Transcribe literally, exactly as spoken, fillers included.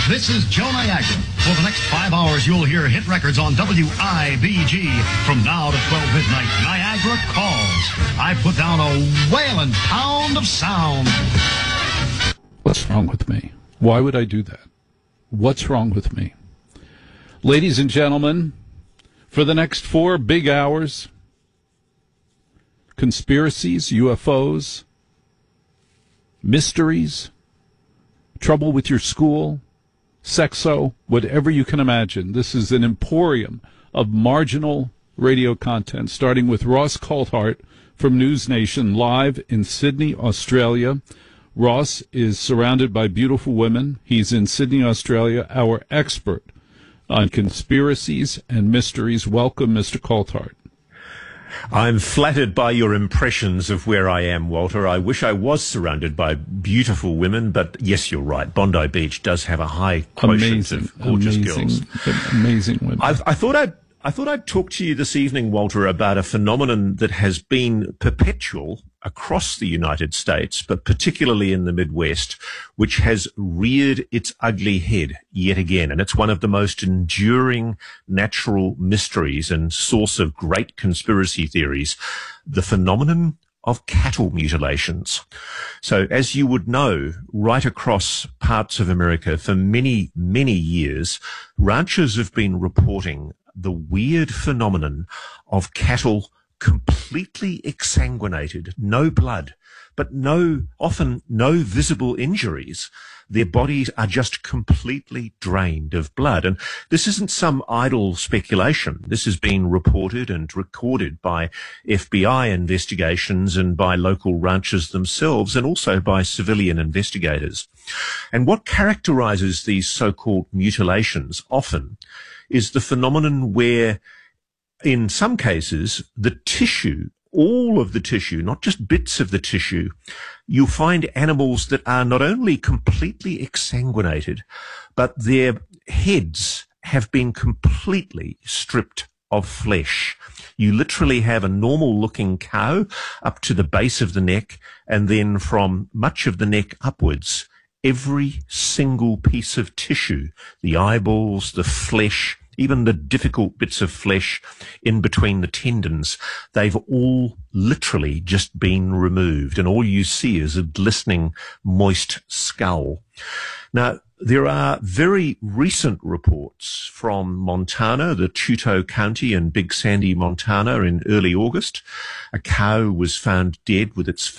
This is Joe Niagara. For the next five hours, you'll hear hit records on W I B G. From now to twelve midnight, Niagara calls. I put down a wailing pound of sound. What's wrong with me? Why would I do that? What's wrong with me? Ladies and gentlemen, for the next four big hours, conspiracies, U F Os, mysteries, trouble with your school, sexo, whatever you can imagine. This is an emporium of marginal radio content, starting with Ross Coulthart from News Nation, live in Sydney, Australia. Ross is surrounded by beautiful women. He's in Sydney, Australia, our expert on conspiracies and mysteries. Welcome, Mister Coulthart. I'm flattered by your impressions of where I am, Walter. I wish I was surrounded by beautiful women, but yes, you're right. Bondi Beach does have a high quotient amazing, of gorgeous amazing, girls. Amazing women. I, I thought I'd I thought I'd talk to you this evening, Walter, about a phenomenon that has been perpetual across the United States, but particularly in the Midwest, which has reared its ugly head yet again. And it's one of the most enduring natural mysteries and source of great conspiracy theories, the phenomenon of cattle mutilations. So as you would know, right across parts of America for many, many years, ranchers have been reporting the weird phenomenon of cattle completely exsanguinated, no blood, but no, often no visible injuries. Their bodies are just completely drained of blood. And this isn't some idle speculation. This has been reported and recorded by F B I investigations and by local ranchers themselves, and also by civilian investigators. And what characterizes these so-called mutilations often is the phenomenon where, in some cases, the tissue, all of the tissue, not just bits of the tissue, you'll find animals that are not only completely exsanguinated, but their heads have been completely stripped of flesh. You literally have a normal-looking cow up to the base of the neck, and then from much of the neck upwards, every single piece of tissue, the eyeballs, the flesh, even the difficult bits of flesh in between the tendons, they've all literally just been removed, and all you see is a glistening, moist skull. Now, there are very recent reports from Montana, the Chouteau County in Big Sandy, Montana, in early August. A cow was found dead with its